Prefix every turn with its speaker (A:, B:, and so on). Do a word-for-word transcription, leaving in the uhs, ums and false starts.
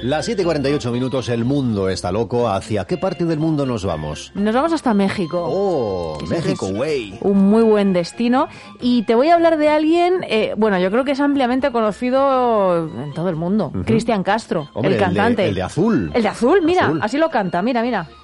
A: Las siete y cuarenta y ocho minutos, el mundo está loco. ¿Hacia qué parte del mundo nos vamos?
B: Nos vamos hasta México.
A: ¡Oh, México, güey!
B: Un muy buen destino. Y te voy a hablar de alguien, eh, bueno, yo creo que es ampliamente conocido en todo el mundo. Uh-huh. Cristian Castro,
A: Hombre,
B: el cantante.
A: El de, el de Azul.
B: El de Azul, mira,
A: Azul.
B: Así lo canta, mira, mira.